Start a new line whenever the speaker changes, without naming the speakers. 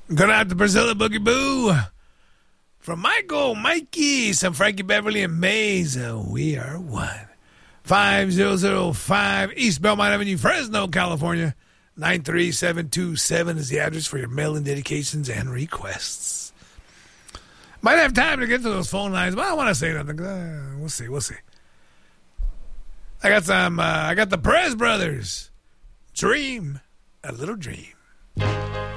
Going out to Priscilla Boogie Boo. From Michael, Mikey, some Frankie Beverly and Mays. We are one. 5005 East Belmont Avenue, Fresno, California. 93727 is the address for your mail-in dedications and requests. Might have time to get to those phone lines, but I don't want to say nothing. We'll see. I got the Perez Brothers. Dream, a little dream.